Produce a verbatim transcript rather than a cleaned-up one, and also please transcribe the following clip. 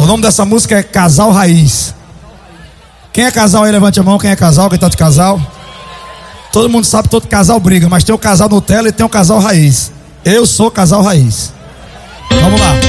nome dessa música é Casal Raiz. Quem é casal aí, levante a mão. Quem é casal, quem tá de casal? Todo mundo sabe que todo casal briga, mas tem o casal Nutella e tem o casal Raiz. Eu sou casal Raiz. Vamos lá.